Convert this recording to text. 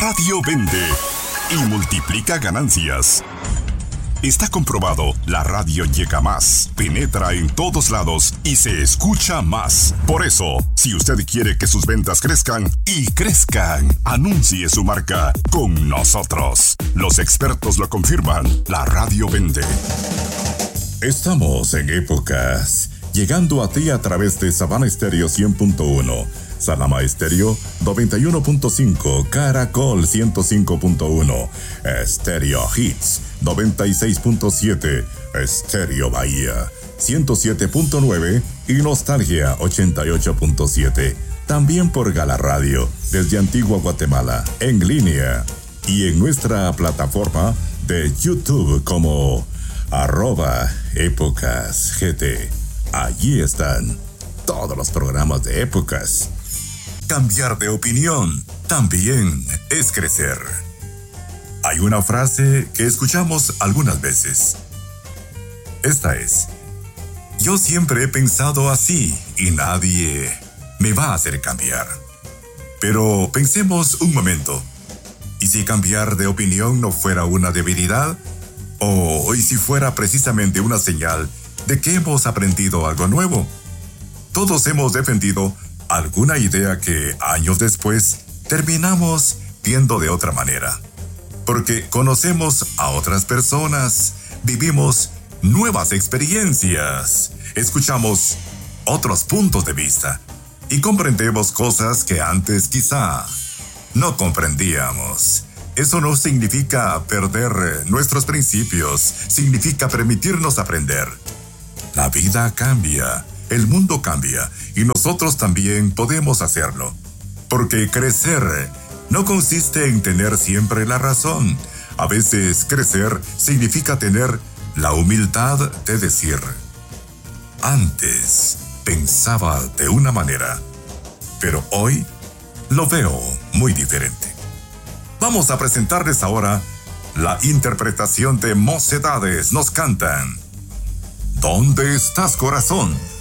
radio vende y multiplica ganancias. Está comprobado, la radio llega más, penetra en todos lados y se escucha más. Por eso, si usted quiere que sus ventas crezcan y crezcan, anuncie su marca con nosotros. Los expertos lo confirman, la radio vende. Estamos en Épocas, llegando a ti a través de Sabana Estéreo 100.1, Salama Estéreo 91.5, Caracol 105.1, Estéreo Hits 96.7, Estéreo Bahía 107.9 y Nostalgia 88.7. También por Gala Radio, desde Antigua Guatemala, en línea. Y en nuesra plataforma de YouTube como @EpocasGT. Allí están todos los programas de Épocas. Cambiar de opinión también es crecer. Hay una frase que escuchamos algunas veces. Esta es: yo siempre he pensado así y nadie me va a hacer cambiar. Pero pensemos un momento. ¿Y si cambiar de opinión no fuera una debilidad? ¿Y si fuera precisamente una señal de que hemos aprendido algo nuevo? Todos hemos defendido alguna idea que años después terminamos viendo de otra manera. Porque conocemos a otras personas, vivimos nuevas experiencias, escuchamos otros puntos de vista y comprendemos cosas que antes quizá no comprendíamos. Eso no significa perder nuestros principios, significa permitirnos aprender. La vida cambia, el mundo cambia y nosotros también podemos hacerlo. Porque crecer no consiste en tener siempre la razón. A veces crecer significa tener la humildad de decir: antes pensaba de una manera, pero hoy lo veo muy diferente. Vamos a presentarles ahora la interpretación de Mocedades. Nos cantan ¿Dónde estás, corazón?